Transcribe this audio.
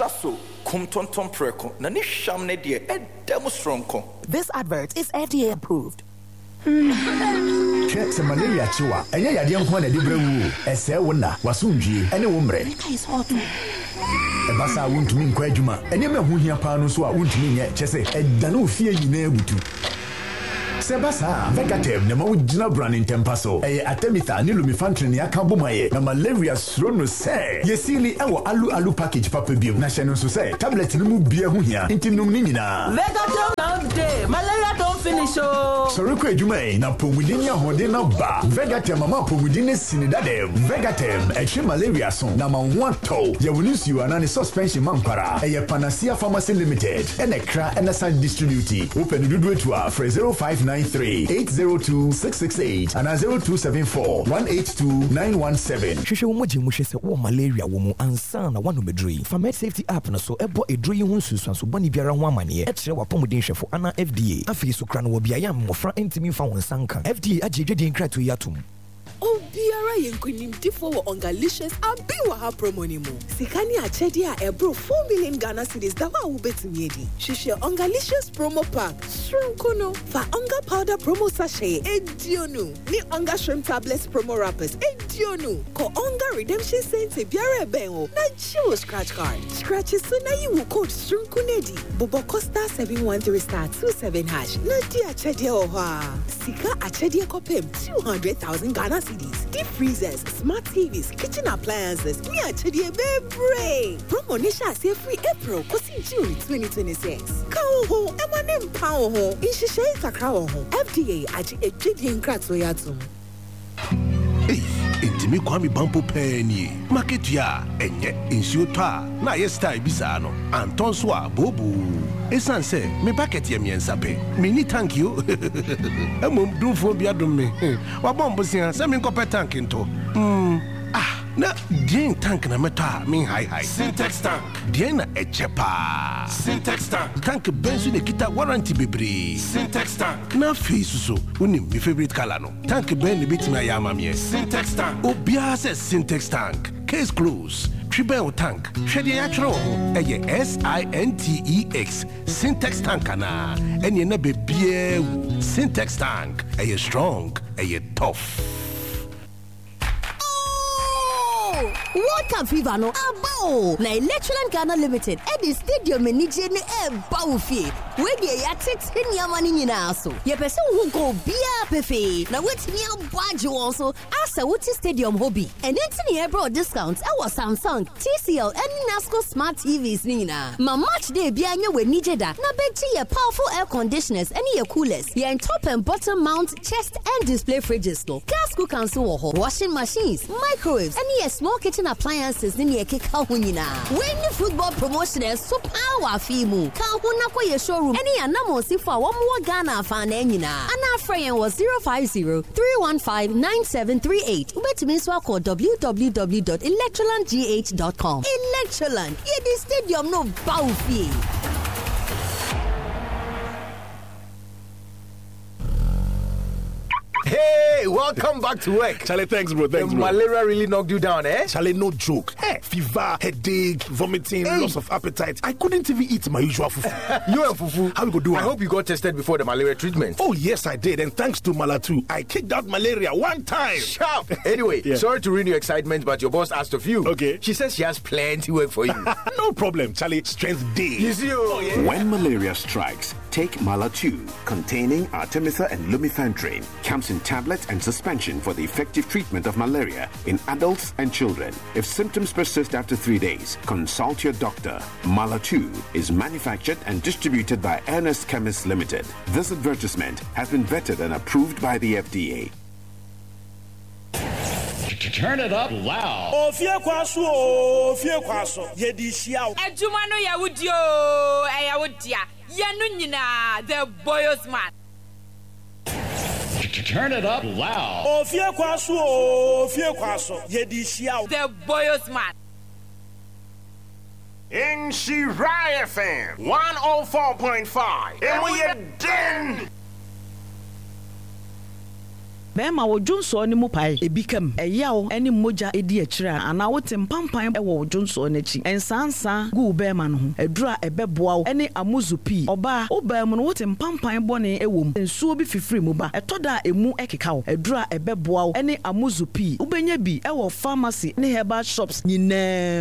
Shaso, Kumtonton Preko, Nanisham Nedia, and Demostronko. This advert is FDA approved. Check malaria chiwa. Enya yade nko na de brewu. Ese wona wasundwie ene wo mre. Ebasa wontumi nkwa adwuma. Ene me ho hia pa no so a wontumi nye chese edane ofie nyina ebutu. Sebasa Vegatem na mawujina brand in Tempaso. Atemitha ni lumifantrin ya kambumaye na malaria srono se. Yesili ewo alu package papa biom. Na shenu so se tablet ni mu bia hu hia. Inti num ni nyina. Vegatem now day. Malaria don't finish oh. Soroko adwuma na pomudin ya hode na ba. Vegatem mama pomudin sinidadem. Vegatem eche malaria son na manwato. Ya wonisi anani suspension mampara. Panacea Pharmacy Limited. Enekra NSI distribute. Open dudu etua for 0593-802-668 and 0274-182-917. Shisha umoji mushese wa malaria womu ansana wanu medri. Famed Safety App na so ebo edri hunsu swansu bani biara wamanie. Etre wapomudin shefo ana FDA. Afi sukrano wabiaya mofra intimi fa wansanka. FDA ajejedi nkratu yatum. Obiara yenkunim tifo wo ongalicious abi wa ha promo ni mu. Sikani achedi a ebro 4 million Ghana cedis da wa ubetumi edi. Shishe ongalicious promo pack. Shrimp fa onga powder promo sachet edionu. Ni onga shrimp tablets promo wrappers edionu. Ko onga redemption cents biara benwo. Na chiwo scratch card. Scratch so na you code shrimp Bobo Costa 713*27#. Na di achedi oha. Sika achedi kopem 200,000 Ghana cedis. Deep freezers, smart TVs, kitchen appliances. Me achedi bebre. Promo nisha say free April kosi June 2026. Kawo ho, emanem pawo ho. Inshishe takrawo ho. FDA aji ejidi nkrato yatum. Hey, intimi kwami bampo penny. Market ya enye insiota na yesta ibisano. Anton swa bobu. Esanse me packet ye miensape. Mini thank you. Emom dum fo bia dum me. Wa bombo sia se me nkope tank into. Na dien tank na meta min high. Syntex tank. Dien na echepa. Syntex tank. Tank bensu ne kita warranty bebre. Syntex tank. Na face so unim my favorite color no. Tank ben ne bitima ya mamie. Syntex tank. Obia says Syntex tank. Case close. Triple tank. Shedi achro. Eye SINTEX. Syntex tank ana. Enye na bebie. Syntex tank. Eye strong. Eye tough. World Cup fever no abo na Electroland Ghana Limited at the stadium enije ne bawfie we dey ya tete niamani nyina so ye pese hu ko bia pefe na wetimi abwaje won so asa wuti stadium hobby and entini ebro discount e was Samsung TCL and Nasco smart TVs nyina ma match day bia nya we nije da na beji ye powerful air conditioners and ye coolers ye top and bottom mount chest and display fridges no gas cooker so ho washing machines microwaves and ye small kitchen appliances ni ekeka hunyina when the football promotion is so power fimu ka huna kwa ye showroom any anamo sifa wo mo Ghana fa na nyina ana friend was 050-315-9738 ubetimi so call www.electrolandgh.com. Electroland ye the stadium no bawfie. Hey, welcome back to work. Charlie, thanks, bro. The malaria really knocked you down, eh? Charlie, no joke. Hey, fever, headache, vomiting, loss of appetite. I couldn't even eat my usual fufu. You and fufu? How we go do it? I hope you got tested before the malaria treatment. Oh, yes, I did. And thanks to Malatu, I kicked out malaria one time. Sharp. Anyway, sorry to ruin your excitement, but your boss asked of you. Okay. She says she has plenty work for you. No problem, Charlie. Strength day. You see, When malaria strikes, take Malatu, containing Artemether and Lumefantrine. Comes in tablets and suspension for the effective treatment of malaria in adults and children. If symptoms persist after 3 days, consult your doctor. Malatu is manufactured and distributed by Ernest Chemists Limited. This advertisement has been vetted and approved by the FDA. Turn it up loud. Oh, fear kwaso, Yedi shiao. Ejumano yawudio, ayawudia. Yanu nyina, the boyos man. Turn it up loud. Oh, fear kwaso, Yedi shiao. The boyos man. In Shirai FM 104.5. And we are done. bɛrima wo dwonso ne mu pae ebi kam ɛyaw ne mogya edi akyire ana wote mpampan ɛwɔ wo dwonso n'akyi ensansa gu bɛrima no ho adura ɛbɛboa wo ne amuzu pii ɔba wo bɛrima no wote mpampan bɔne ɛwɔ mu nsuo bi fifiri mu ba ɛtɔda emu ɛkeka wo adura ɛbɛboa wo ne amuzu pii wobɛnya bi ɛwɔ pharmacy ne herbal shops nyinaa